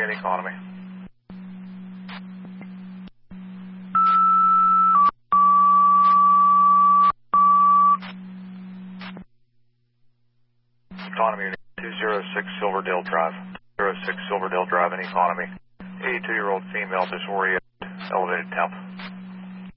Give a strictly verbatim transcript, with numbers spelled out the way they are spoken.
and economy. Economy two oh six Silverdale Drive. oh six Silverdale Drive in economy. eighty-two-year-old female disoriented, elevated temp.